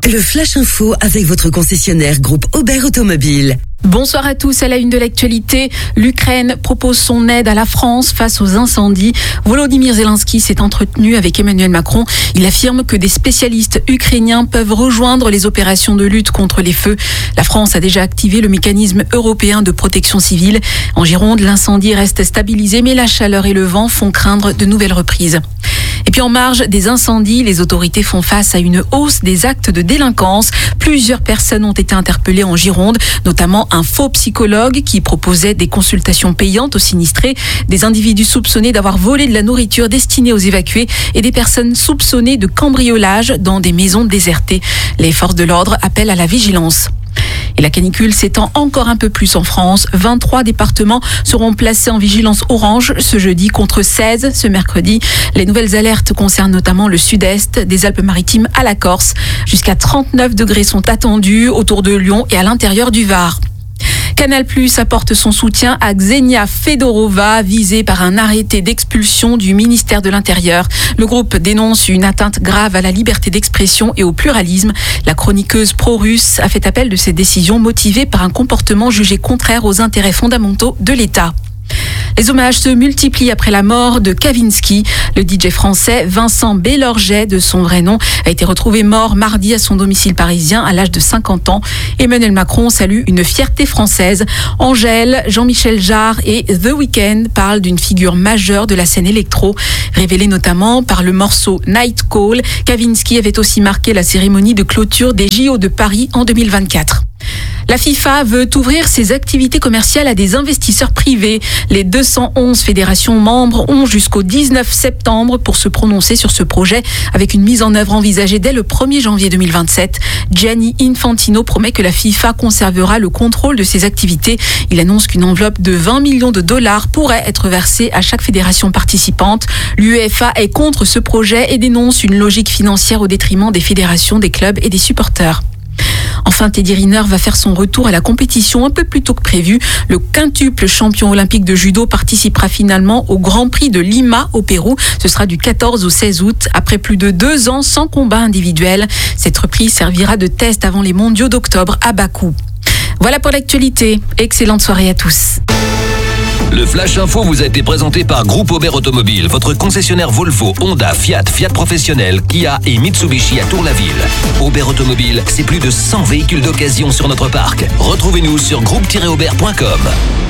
Le Flash Info avec votre concessionnaire groupe Aubert Automobile. Bonsoir à tous. À la une de l'actualité, l'Ukraine propose son aide à la France face aux incendies. Volodymyr Zelensky s'est entretenu avec Emmanuel Macron. Il affirme que des spécialistes ukrainiens peuvent rejoindre les opérations de lutte contre les feux. La France a déjà activé le mécanisme européen de protection civile. En Gironde, l'incendie reste stabilisé, mais la chaleur et le vent font craindre de nouvelles reprises. Et puis en marge des incendies, les autorités font face à une hausse des actes de délinquance. Plusieurs personnes ont été interpellées en Gironde, notamment un faux psychologue qui proposait des consultations payantes aux sinistrés, des individus soupçonnés d'avoir volé de la nourriture destinée aux évacués et des personnes soupçonnées de cambriolage dans des maisons désertées. Les forces de l'ordre appellent à la vigilance. Et la canicule s'étend encore un peu plus en France. 23 départements seront placés en vigilance orange ce jeudi contre 16 ce mercredi. Les nouvelles alertes concernent notamment le sud-est, des Alpes-Maritimes à la Corse. Jusqu'à 39 degrés sont attendus autour de Lyon et à l'intérieur du Var. Canal+ apporte son soutien à Ksenia Fedorova, visée par un arrêté d'expulsion du ministère de l'Intérieur. Le groupe dénonce une atteinte grave à la liberté d'expression et au pluralisme. La chroniqueuse pro-russe a fait appel de cette décision motivée par un comportement jugé contraire aux intérêts fondamentaux de l'État. Les hommages se multiplient après la mort de Kavinsky. Le DJ français Vincent Bélorget, de son vrai nom, a été retrouvé mort mardi à son domicile parisien à l'âge de 50 ans. Emmanuel Macron salue une fierté française. Angèle, Jean-Michel Jarre et The Weeknd parlent d'une figure majeure de la scène électro. Révélée notamment par le morceau Night Call, Kavinsky avait aussi marqué la cérémonie de clôture des JO de Paris en 2024. La FIFA veut ouvrir ses activités commerciales à des investisseurs privés. Les 211 fédérations membres ont jusqu'au 19 septembre pour se prononcer sur ce projet avec une mise en œuvre envisagée dès le 1er janvier 2027. Gianni Infantino promet que la FIFA conservera le contrôle de ses activités. Il annonce qu'une enveloppe de 20 millions de dollars pourrait être versée à chaque fédération participante. L'UEFA est contre ce projet et dénonce une logique financière au détriment des fédérations, des clubs et des supporters. Enfin, Teddy Riner va faire son retour à la compétition un peu plus tôt que prévu. Le quintuple champion olympique de judo participera finalement au Grand Prix de Lima au Pérou. Ce sera du 14 au 16 août, après plus de 2 ans sans combat individuel. Cette reprise servira de test avant les mondiaux d'octobre à Bakou. Voilà pour l'actualité. Excellente soirée à tous. Le Flash Info vous a été présenté par Groupe Aubert Automobile, votre concessionnaire Volvo, Honda, Fiat, Fiat Professionnel, Kia et Mitsubishi à Tour-la-Ville. Aubert Automobile, c'est plus de 100 véhicules d'occasion sur notre parc. Retrouvez-nous sur groupe-aubert.com.